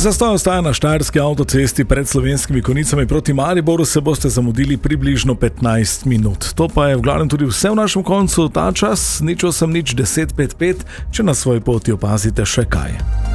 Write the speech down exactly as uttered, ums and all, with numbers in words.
Zastoj ostaja na štajerski avtocesti pred Slovenskimi Konjicami proti Mariboru, se boste zamudili približno petnajst minut. To pa je v glavnem tudi vse v našem koncu ta čas, nič osem nič deset pet pet, če na svoji poti opazite še kaj.